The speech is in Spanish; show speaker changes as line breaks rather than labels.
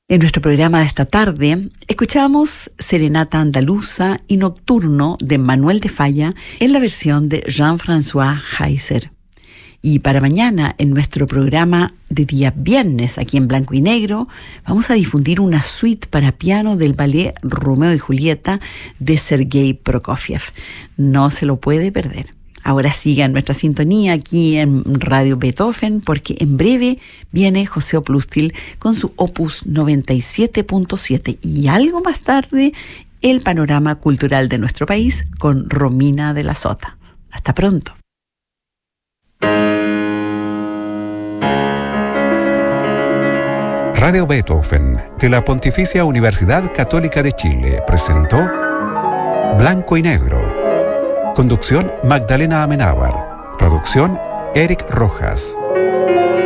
En nuestro programa de esta tarde, escuchamos Serenata Andaluza y Nocturno de Manuel de Falla en la versión de Jean-François Heiser. Y para mañana, en nuestro programa de día viernes, aquí en Blanco y Negro, vamos a difundir una suite para piano del ballet Romeo y Julieta de Sergei Prokofiev. No se lo puede perder. Ahora sigan nuestra sintonía aquí en Radio Beethoven, porque en breve viene José Oplústil con su Opus 97.7 y algo más tarde el panorama cultural de nuestro país con Romina de la Sota. Hasta pronto.
Radio Beethoven de la Pontificia Universidad Católica de Chile presentó Blanco y Negro. Conducción Magdalena Amenábar. Producción Eric Rojas.